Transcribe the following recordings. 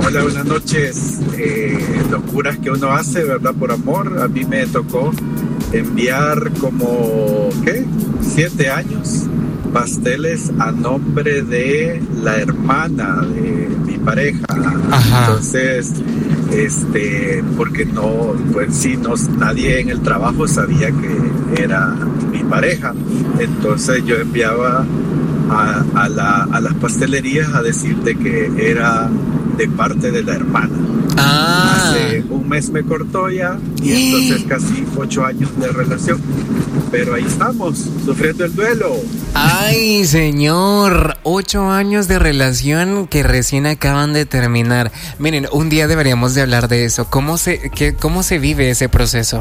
Hola, buenas noches. Locuras que uno hace, ¿verdad? Por amor. A mí me tocó enviar como, 7 años pasteles a nombre de la hermana de mi pareja. Ajá. Entonces, porque no, pues sí, no, nadie en el trabajo sabía que era mi pareja. Entonces yo enviaba a las pastelerías a decirte que era de parte de la hermana. Hace un mes me cortó ya y entonces casi 8 años de relación. Pero ahí estamos, sufriendo el duelo. Ay, señor, 8 años de relación que recién acaban de terminar. Miren, un día deberíamos de hablar de eso. ¿Cómo se vive ese proceso?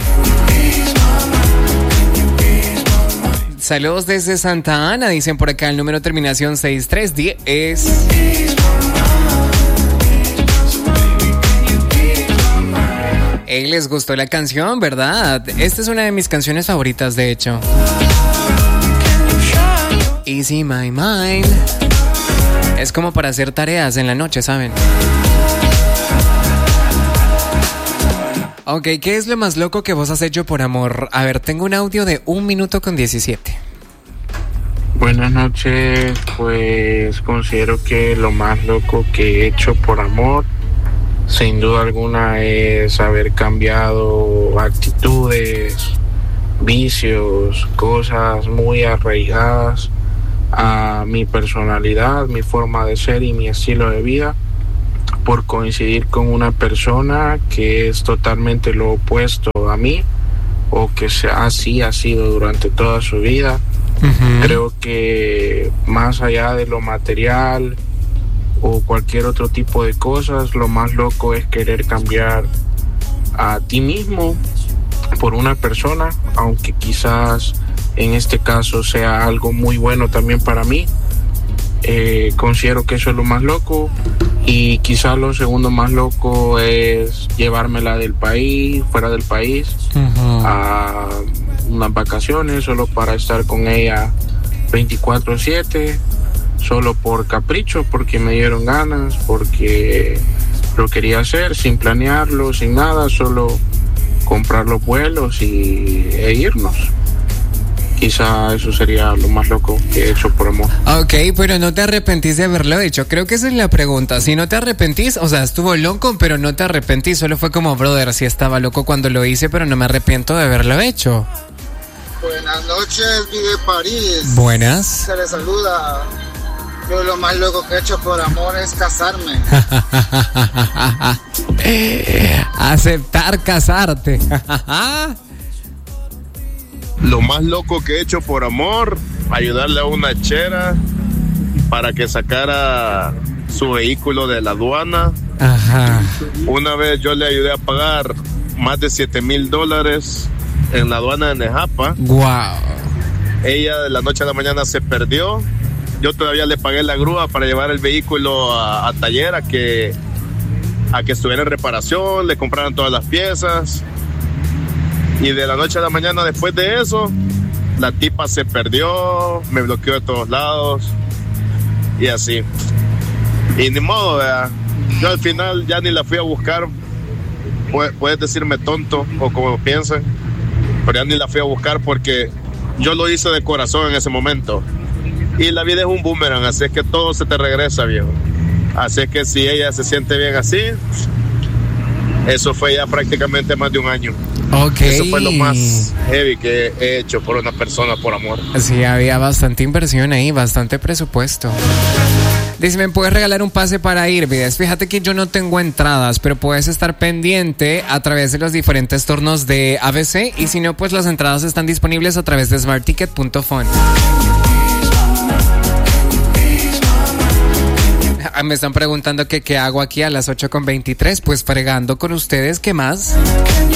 Saludos desde Santa Ana, dicen por acá el número terminación 6310. Les gustó la canción, ¿verdad? Esta es una de mis canciones favoritas, de hecho. Easy My Mind. Es como para hacer tareas en la noche, ¿saben? Ok, ¿qué es lo más loco que vos has hecho por amor? A ver, tengo un audio de 1 minuto con 17. Buenas noches, pues considero que lo más loco que he hecho por amor, sin duda alguna, es haber cambiado actitudes, vicios, cosas muy arraigadas a mi personalidad, mi forma de ser y mi estilo de vida, por coincidir con una persona que es totalmente lo opuesto a mí, o que así ha sido durante toda su vida. Uh-huh. Creo que más allá de lo material o cualquier otro tipo de cosas, lo más loco es querer cambiar a ti mismo por una persona, aunque quizás en este caso sea algo muy bueno también para mí. Considero que eso es lo más loco, y quizás lo segundo más loco es llevármela del país, fuera del país, uh-huh, a unas vacaciones solo para estar con ella 24/7, solo por capricho, porque me dieron ganas, porque lo quería hacer sin planearlo, sin nada, solo comprar los vuelos e irnos. Quizá eso sería lo más loco que he hecho por amor. Ok, pero no te arrepentís de haberlo hecho. Creo que esa es la pregunta. Si no te arrepentís, o sea, estuvo loco, pero no te arrepentís. Solo fue como, brother, sí estaba loco cuando lo hice, pero no me arrepiento de haberlo hecho. Buenas noches, Vive París. Buenas. Se le saluda. Yo lo más loco que he hecho por amor es casarme. Aceptar casarte. Lo más loco que he hecho por amor, ayudarle a una chera para que sacara su vehículo de la aduana. Ajá. Una vez yo le ayudé a pagar más de $7,000 en la aduana de Nejapa. Wow. Ella de la noche a la mañana se perdió. Yo todavía le pagué la grúa para llevar el vehículo a taller, a que estuviera en reparación, le compraran todas las piezas. Y de la noche a la mañana, después de eso, la tipa se perdió, me bloqueó de todos lados y así. Y ni modo, ¿verdad? Yo al final ya ni la fui a buscar. Puedes decirme tonto o como piensen, pero ya ni la fui a buscar porque yo lo hice de corazón en ese momento. Y la vida es un boomerang, así es que todo se te regresa, viejo. Así es que si ella se siente bien así, eso fue ya prácticamente más de un año. Okay. Eso fue lo más heavy que he hecho por una persona por amor. Sí, había bastante inversión ahí, bastante presupuesto. Dice, ¿me puedes regalar un pase para Irvides? Fíjate que yo no tengo entradas, pero puedes estar pendiente a través de los diferentes turnos de ABC, y si no, pues las entradas están disponibles a través de smartticket.fun. Me están preguntando que qué hago aquí a las 8:23, pues fregando con ustedes, ¿qué más?